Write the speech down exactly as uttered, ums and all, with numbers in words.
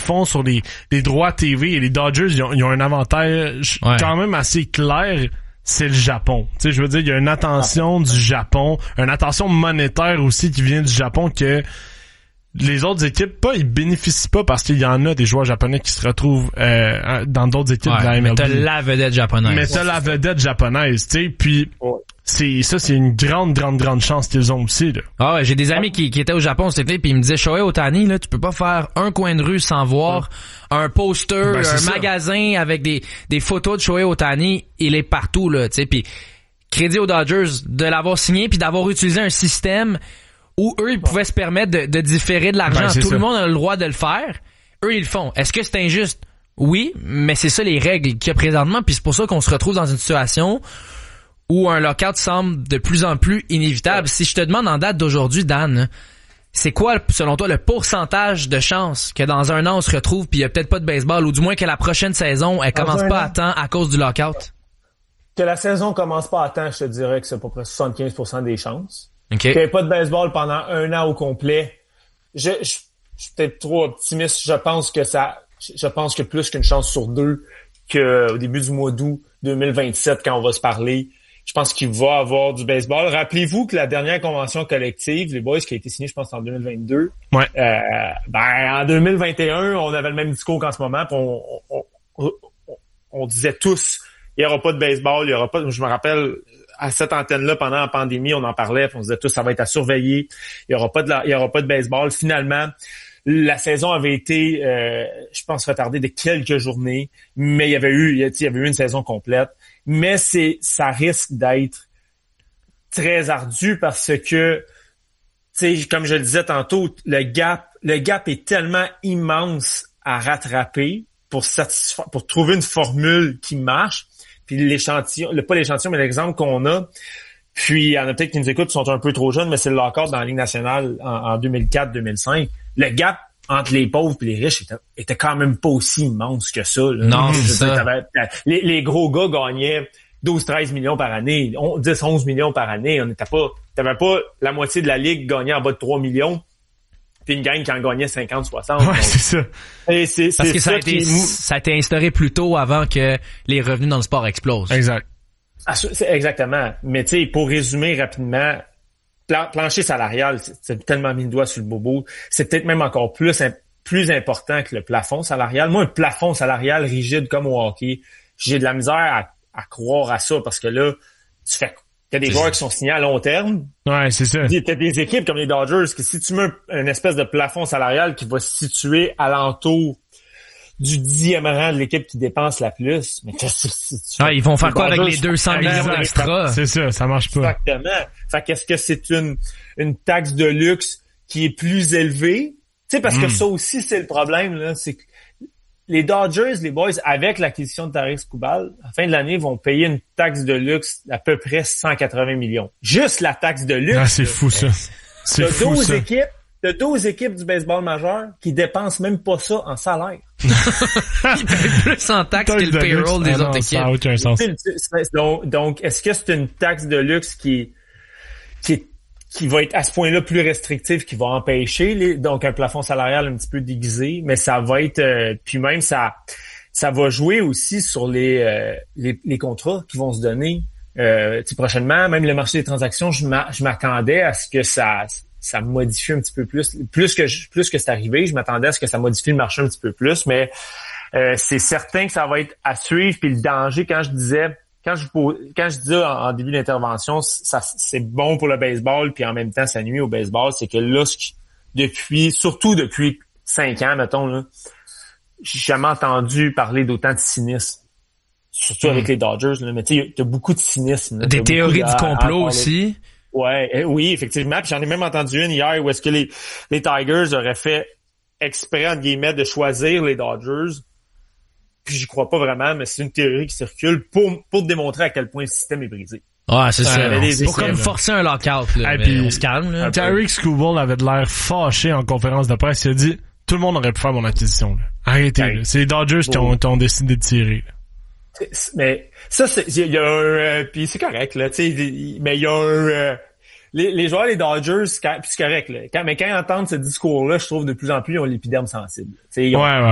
font sur les, les droits T V, et les Dodgers, ils ont, ils ont un avantage ouais. quand même assez clair, c'est le Japon. Tu sais, je veux dire, il y a une attention du Japon, une attention monétaire aussi qui vient du Japon que les autres équipes, pas, ils bénéficient pas parce qu'il y en a des joueurs japonais qui se retrouvent euh, dans d'autres équipes ouais, de la M L B. Mais t'as la vedette japonaise. Mais t'as ouais, la vedette japonaise, tu sais, puis ouais. c'est ça, c'est une grande, grande, grande chance qu'ils ont aussi, là. Ah ouais, j'ai des amis qui, qui étaient au Japon cet été, puis ils me disaient, Shohei Ohtani, là, tu peux pas faire un coin de rue sans voir ouais. un poster, ben, un ça. magasin avec des des photos de Shohei Ohtani, il est partout, là, tu sais, puis crédit aux Dodgers de l'avoir signé puis d'avoir utilisé un système où eux, ils pouvaient se permettre de, de différer de l'argent. Ben, Tout ça. le monde a le droit de le faire. Eux, ils le font. Est-ce que c'est injuste? Oui, mais c'est ça les règles qu'il y a présentement, puis c'est pour ça qu'on se retrouve dans une situation où un lockout semble de plus en plus inévitable. Ouais. Si je te demande en date d'aujourd'hui, Dan, c'est quoi, selon toi, le pourcentage de chances que dans un an, on se retrouve puis il y a peut-être pas de baseball, ou du moins que la prochaine saison, elle commence pas à temps à cause du lockout? Que la saison commence pas à temps, je te dirais que c'est à peu près soixante-quinze pour cent des chances. Okay. Qu'il n'y ait pas de baseball pendant un an au complet. Je, je, je suis peut-être trop optimiste. Je pense que ça, je pense que plus qu'une chance sur deux qu'au début du mois d'août deux mille vingt-sept, quand on va se parler, je pense qu'il va avoir du baseball. Rappelez-vous que la dernière convention collective, les boys, qui a été signée, je pense, en deux mille vingt-deux. Ouais. Euh, ben, en deux mille vingt et un, on avait le même discours qu'en ce moment, puis on, on, on, on, on disait tous, il y aura pas de baseball, il y aura pas, je me rappelle, à cette antenne-là, pendant la pandémie, on en parlait, puis on disait tous, ça va être à surveiller. Il y aura pas de la, il y aura pas de baseball. Finalement, la saison avait été, euh, je pense, retardée de quelques journées, mais il y avait eu, il y avait eu une saison complète. Mais c'est, ça risque d'être très ardu parce que, tu sais, comme je le disais tantôt, le gap, le gap est tellement immense à rattraper pour satisfaire, pour trouver une formule qui marche. Puis l'échantillon, le, pas l'échantillon, mais l'exemple qu'on a, puis il y en a peut-être qui nous écoutent qui sont un peu trop jeunes, mais c'est le lockout dans la Ligue nationale en, en deux mille quatre deux mille cinq. Le gap entre les pauvres et les riches était, était quand même pas aussi immense que ça. Là. Non, c'est ça. Les, les gros gars gagnaient douze treize millions par année, dix onze millions par année. On n'était pas, t'avais pas la moitié de la Ligue gagnait en bas de trois millions. Puis une gang qui en gagnait cinquante soixante. Ouais, donc, c'est ça. Et c'est, Parce c'est que ça, ça, a été, qui... ça a été instauré plus tôt avant que les revenus dans le sport explosent. Exact. Ah, c'est exactement. Mais tu sais, pour résumer rapidement, plan- plancher salarial, c'est, c'est tellement mis le doigt sur le bobo. C'est peut-être même encore plus, plus important que le plafond salarial. Moi, un plafond salarial rigide comme au hockey, j'ai de la misère à, à croire à ça parce que là, tu fais il y a des c'est joueurs ça. Qui sont signés à long terme. Ouais, c'est ça. Il y a des équipes comme les Dodgers que si tu mets une espèce de plafond salarial qui va se situer alentour du dixième rang de l'équipe qui dépense la plus, mais qu'est-ce que tu ah, ils vont faire quoi avec les deux cents millions d'extra? C'est ça, ça marche pas. Exactement. Fait qu'est-ce que c'est une une taxe de luxe qui est plus élevée? Tu sais, parce mm. que ça aussi, c'est le problème, là, c'est que les Dodgers, les boys, avec l'acquisition de Tarik Skubal, à la fin de l'année, vont payer une taxe de luxe d'à peu près cent quatre-vingts millions. Juste la taxe de luxe. Ah, c'est fou, ça. C'est t'as fou, douze ça. équipes, t'as douze équipes du baseball majeur qui dépensent même pas ça en salaire. Ils payent plus en taxe que le payroll des ah autres non, équipes. Ça n'a aucun sens. Donc, donc, est-ce que c'est une taxe de luxe qui, qui est qui va être à ce point-là plus restrictif, qui va empêcher les, donc un plafond salarial un petit peu déguisé, mais ça va être euh, puis même ça ça va jouer aussi sur les euh, les, les contrats qui vont se donner euh, prochainement. Même le marché des transactions, je m'attendais à ce que ça ça modifie un petit peu plus plus que je, plus que c'est arrivé, je m'attendais à ce que ça modifie le marché un petit peu plus, mais euh, c'est certain que ça va être à suivre. Puis le danger, quand je disais Quand je quand je dis en, en début d'intervention, ça c'est bon pour le baseball, puis en même temps ça nuit au baseball, c'est que là, depuis, surtout depuis cinq ans, mettons, là, j'ai jamais entendu parler d'autant de cynisme. Surtout mmh. avec les Dodgers, là. Mais tu sais, t'as beaucoup de cynisme. Là. Des théories de, du complot à, à aussi. Ouais, eh, oui, effectivement. Puis j'en ai même entendu une hier où est-ce que les, les Tigers auraient fait exprès, entre guillemets, de choisir les Dodgers. Puis j'y crois pas vraiment, mais c'est une théorie qui circule pour pour démontrer à quel point le système est brisé. Ah, c'est ça. Euh, c'est pour comme forcer un lockout, là. Et puis, on se calme, là. Tarik Skubal avait de l'air fâché en conférence de presse. Il a dit, tout le monde aurait pu faire mon acquisition, là. Arrêtez, ouais. là. C'est les Dodgers oh. qui, ont, qui ont décidé de tirer, là. Mais, ça, c'est, il y a un, euh, puis c'est correct, là, tu sais, mais il y a un, euh, les, les joueurs des Dodgers, c'est correct, là. Quand, mais quand ils entendent ce discours-là, je trouve de plus en plus, ils ont l'épiderme sensible. T'sais, ils ont, ouais, ouais.